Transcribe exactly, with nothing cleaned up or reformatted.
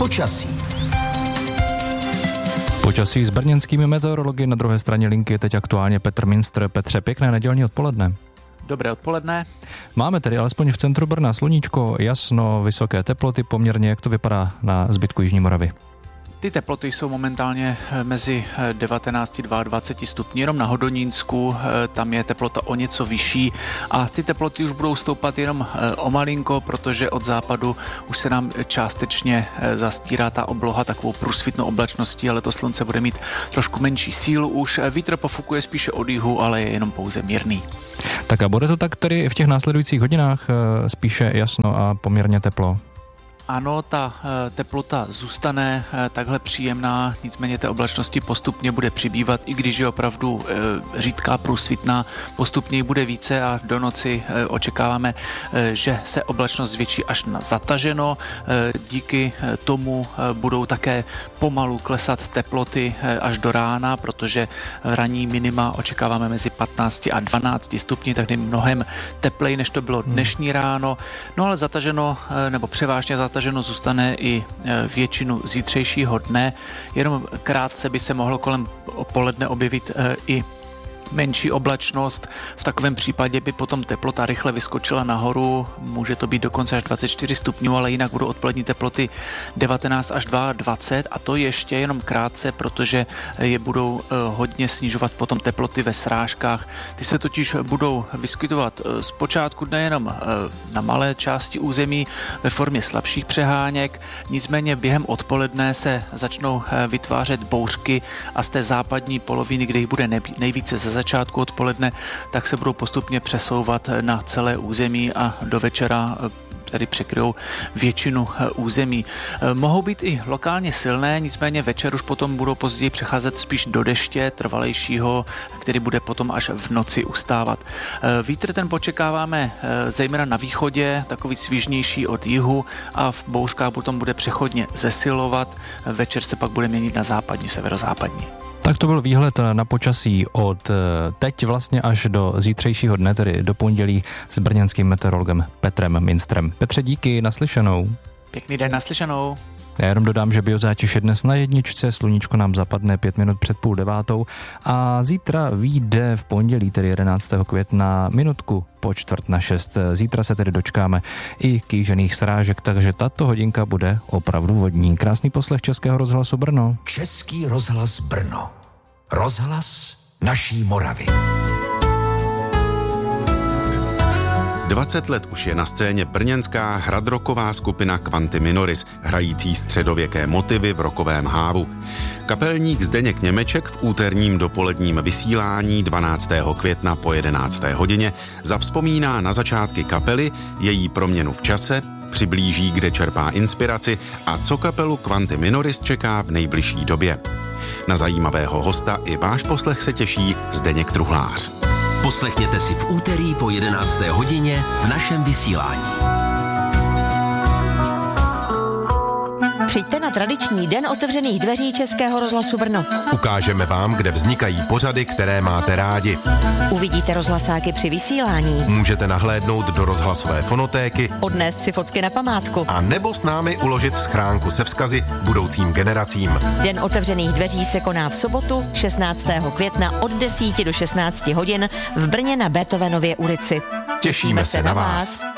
Počasí. Počasí s brněnskými meteorology, na druhé straně linky je teď aktuálně Petr Minstr. Petře, pěkné nedělní odpoledne. Dobré odpoledne. Máme tedy alespoň v centru Brna sluníčko, jasno, vysoké teploty poměrně. Jak to vypadá na zbytku Jižní Moravy? Ty teploty jsou momentálně mezi devatenáct a dvacet dva stupňů, jenom na Hodonínsku, tam je teplota o něco vyšší a ty teploty už budou stoupat jenom o malinko, protože od západu už se nám částečně zastírá ta obloha takovou průsvitnou oblačností, ale to slunce bude mít trošku menší sílu už. Vítr pofukuje spíše od jihu, ale je jenom pouze mírný. Tak a bude to tak tedy v těch následujících hodinách spíše jasno a poměrně teplo? Ano, ta teplota zůstane takhle příjemná, nicméně té oblačnosti postupně bude přibývat, i když je opravdu řídká průsvitná, postupně bude více a do noci očekáváme, že se oblačnost zvětší až na zataženo. Díky tomu budou také pomalu klesat teploty až do rána, protože ranní minima očekáváme mezi patnáct a dvanáct stupni, takže mnohem tepleji, než to bylo dnešní ráno. No ale zataženo, nebo převážně zataženo, Zataženo zůstane i většinu zítřejšího dne, jenom krátce by se mohlo kolem poledne objevit i menší oblačnost. V takovém případě by potom teplota rychle vyskočila nahoru, může to být dokonce až dvacet čtyři stupňů, ale jinak budou odpolední teploty devatenáct až dvacet dva a to ještě jenom krátce, protože je budou hodně snižovat potom teploty ve srážkách. Ty se totiž budou vyskytovat zpočátku dne jenom na malé části území ve formě slabších přeháněk, nicméně během odpoledne se začnou vytvářet bouřky a z té západní poloviny, kde jich bude nejvíce ze začátku odpoledne, tak se budou postupně přesouvat na celé území a do večera tedy překryjou většinu území. Mohou být i lokálně silné, nicméně večer už potom budou později přecházet spíš do deště trvalejšího, který bude potom až v noci ustávat. Vítr ten počekáváme zejména na východě, takový svižnější od jihu a v bouřkách potom bude přechodně zesilovat. Večer se pak bude měnit na západní, severozápadní. Tak to byl výhled na počasí od teď vlastně až do zítřejšího dne, tedy do pondělí s brněnským meteorologem Petrem Minstrem. Petře, díky, naslyšenou. Pěkný den, naslyšenou. Já jenom dodám, že biozátěž je dnes na jedničce, sluníčko nám zapadne pět minut před půl devátou a zítra vyjde v pondělí, tedy jedenáctého května, minutku po čtvrt na šest. Zítra se tedy dočkáme i kýžených srážek, takže tato hodinka bude opravdu vodní. Krásný poslech Českého rozhlasu Brno. Český rozhlas Brno. Rozhlas naší Moravy. dvacet let už je na scéně brněnská hradrocková skupina Quanti Minoris, hrající středověké motivy v rockovém hávu. Kapelník Zdeněk Němeček v úterním dopoledním vysílání dvanáctého května po jedenácté hodině zavzpomíná na začátky kapely, její proměnu v čase, přiblíží, kde čerpá inspiraci a co kapelu Quanti Minoris čeká v nejbližší době. Na zajímavého hosta i váš poslech se těší Zdeněk Truhlář. Poslechněte si v úterý po jedenácté hodině v našem vysílání. Přijďte na tradiční den otevřených dveří Českého rozhlasu Brno. Ukážeme vám, kde vznikají pořady, které máte rádi. Uvidíte rozhlasáky při vysílání. Můžete nahlédnout do rozhlasové fonotéky, odnést si fotky na památku a nebo s námi uložit schránku se vzkazy budoucím generacím. Den otevřených dveří se koná v sobotu šestnáctého května od deseti do šestnácti hodin v Brně na Beethovenově ulici. Těšíme se na vás.